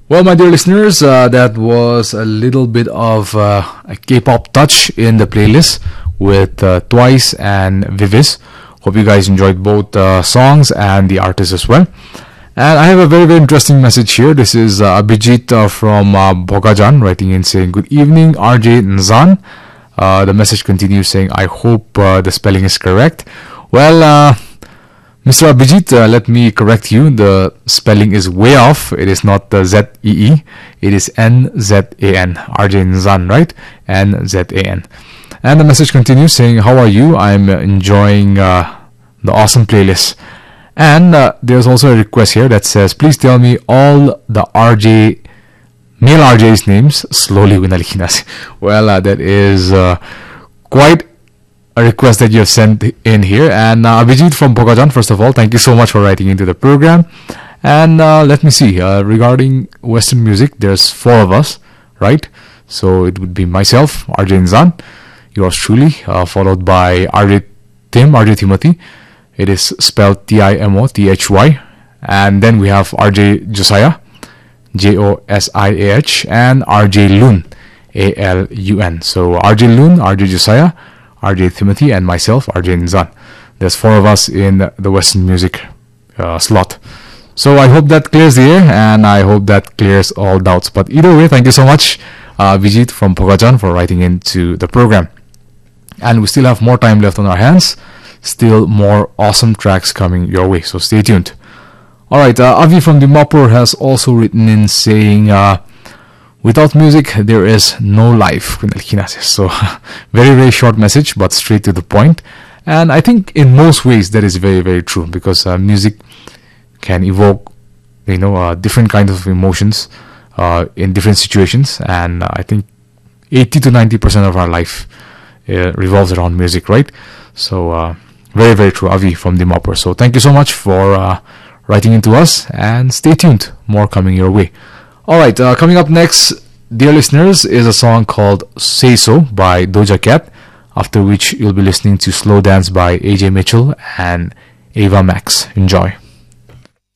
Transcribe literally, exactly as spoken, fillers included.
Well, my dear listeners, uh, that was a little bit of uh, a K-pop touch in the playlist with uh, Twice and Vivis. Hope you guys enjoyed both uh, songs and the artists as well. And I have a very, very interesting message here. This is uh, Abhijit uh, from uh, Bhogajan writing in saying, "Good evening, R J Nzan." Uh, the message continues saying, "I hope uh, the spelling is correct." Well, uh, Mister Abhijit, uh, let me correct you. The spelling is way off. It is not uh, Z E E. It is N Z A N. R J Nzan, right? N Z A N. And the message continues saying, "How are you? I'm enjoying uh, the awesome playlist." And uh, there's also a request here that says, "Please tell me all the R J, male R J's names slowly, Winalikinas." Well, uh, that is uh, quite a request that you have sent in here. And uh, Abhijit from Bhogajan, first of all, thank you so much for writing into the program. And uh, let me see, uh, regarding Western music, there's four of us, right? So it would be myself, R J Nzan, yours truly, uh, followed by R J Tim, R J Timothy. It is spelled T I M O T H Y. And then we have R J Josiah, J O S I A H, and R J Loon, A L U N. So R J Loon, R J Josiah, R J Timothy, and myself, R J Nzan. There's four of us in the Western music uh, slot. So I hope that clears the air, and I hope that clears all doubts. But either way, thank you so much, uh, Vijit from Bhogajan, for writing into the program. And we still have more time left on our hands. Still more awesome tracks coming your way, so stay tuned. Alright, uh, Avi from Dimapur has also written in saying, uh, "Without music, there is no life." So, very, very short message, but straight to the point. And I think in most ways that is very, very true, because uh, music can evoke, you know, uh, different kinds of emotions uh, in different situations. And uh, I think eighty to ninety percent of our life uh, revolves around music, right? So, uh, very, very true, Avi from Dimapur. So, thank you so much for uh, writing into us, and stay tuned. More coming your way. Alright, uh, coming up next, dear listeners, is a song called "Say So" by Doja Cat, after which you'll be listening to "Slow Dance" by A J Mitchell and Ava Max. Enjoy.